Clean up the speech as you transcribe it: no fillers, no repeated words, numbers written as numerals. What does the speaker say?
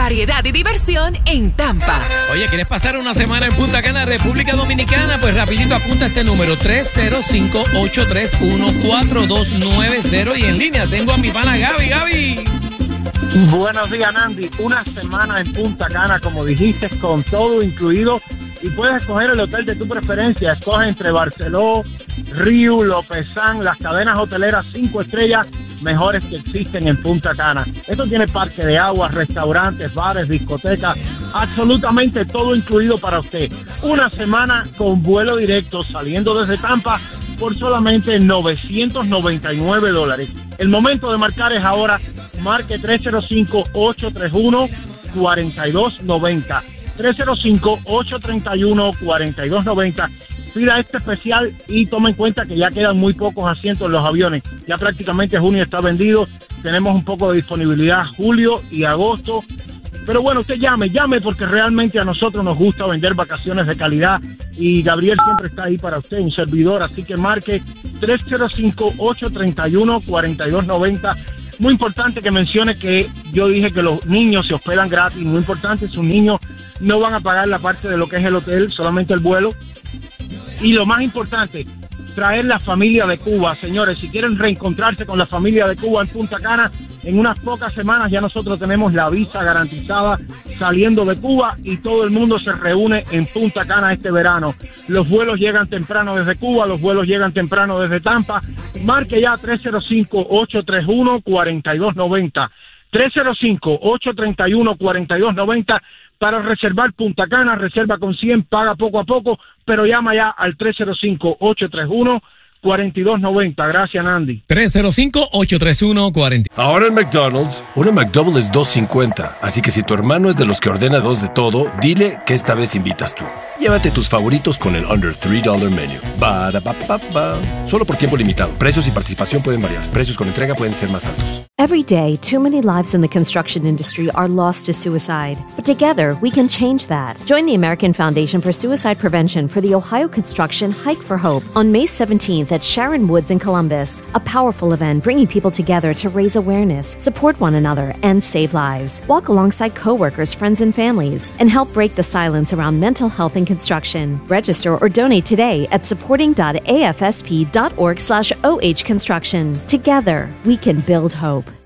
variedad y diversión en Tampa. Oye, ¿quieres pasar una semana en Punta Cana, República Dominicana? Pues rapidito apunta este número, 305-831-4290. Y en línea tengo a mi pana Gaby. Gaby. Buenos días, Nandy. Una semana en Punta Cana, como dijiste, con todo incluido. Y puedes escoger el hotel de tu preferencia. Escoge entre Barceló, Riu, Lopezán, las cadenas hoteleras 5 estrellas mejores que existen en Punta Cana. Esto tiene parque de agua, restaurantes, bares, discotecas, absolutamente todo incluido para usted. Una semana con vuelo directo saliendo desde Tampa por solamente $999. El momento de marcar es ahora. Marque 305-831-4290. 305-831-4290. Pida este especial y tome en cuenta que ya quedan muy pocos asientos en los aviones. Ya prácticamente junio está vendido. Tenemos un poco de disponibilidad julio y agosto. Pero bueno, usted llame porque realmente a nosotros nos gusta vender vacaciones de calidad y Gabriel siempre está ahí para usted, un servidor. Así que marque 305-831-4290. Muy importante que mencione que yo dije que los niños se hospedan gratis. Muy importante, sus niños no van a pagar la parte de lo que es el hotel, solamente el vuelo. Y lo más importante, traer la familia de Cuba. Señores, si quieren reencontrarse con la familia de Cuba en Punta Cana, en unas pocas semanas ya nosotros tenemos la visa garantizada saliendo de Cuba y todo el mundo se reúne en Punta Cana este verano. Los vuelos llegan temprano desde Cuba, los vuelos llegan temprano desde Tampa. Marque ya 305-831-4290. 305-831-4290 para reservar Punta Cana. Reserva con 100, paga poco a poco, pero llama ya al 305-831-4290. Gracias, Nandy. 305-831-40. Ahora en McDonald's, una McDouble es $2.50. Así que si tu hermano es de los que ordena 2 de todo, dile que esta vez invitas tú. Llévate tus favoritos con el Under $3 Menu. Ba-da-ba-ba-ba. Solo por tiempo limitado. Precios y participación pueden variar. Precios con entrega pueden ser más altos. Every day, too many lives in the construction industry are lost to suicide. But together, we can change that. Join the American Foundation for Suicide Prevention for the Ohio Construction Hike for Hope on May 17th at Sharon Woods in Columbus. A powerful event bringing people together to raise awareness, support one another, and save lives. Walk alongside coworkers, friends, and families, and help break the silence around mental health and construction. Register or donate today at supporting.afsp.org/ohconstruction. Together, we can build hope.